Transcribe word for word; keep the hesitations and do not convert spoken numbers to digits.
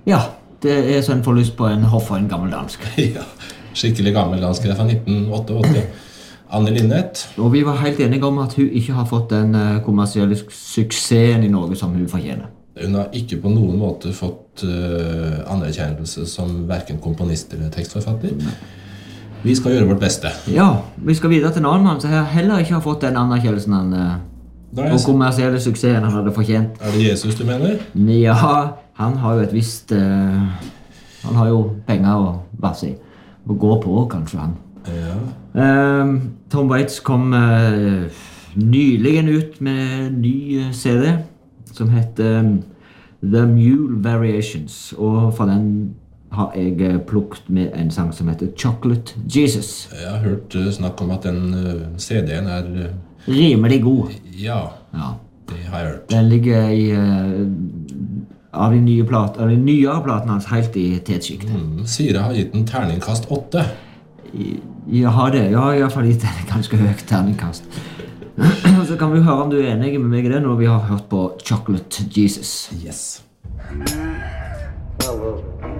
Ja, det er så en får lyst på en hoff og en gammel dansk. Ja, skikkelig gammel dansk, det er fra nitten åttiåtte. Anne Linnet. Og vi var helt enige om at hun ikke har fått den eh, kommersielle suksessen i Norge som hun fortjener. Hun har ikke på noen måte fått uh, anerkjennelse som hverken komponist eller tekstforfatter. Nei. Vi skal gjøre vårt beste. Ja, vi skal videre til en annen mann som heller ikke har fått den anerkjennelsen han, uh, og kommersielle suksessen han hadde fortjent. Er det Jesus du mener? Ja, han har jo et visst... Uh, han har jo penger å vasse i. Å gå på, kanskje han. Ja. Uh, Tom Waits kom uh, nylig ut med en ny C D som heter um, The Mule Variations, og fra den har jeg plukket med en sang som heter Chocolate Jesus. Jeg har hørt uh, snakk om at den uh, C D-en er... Uh, rimelig god. Ja, ja, det har jeg hørt. Den ligger i... Uh, av de nye plat, av de nyere platene hans helt i tetskiktet. Mm, Sire har gitt en terningkast åtte. Jeg har det, ja, i hvert fall gitt en ganske høyt terningkast. Så kan vi høre om du er enig med meg i det når vi har hørt på Chocolate Jesus. Yes. Hello.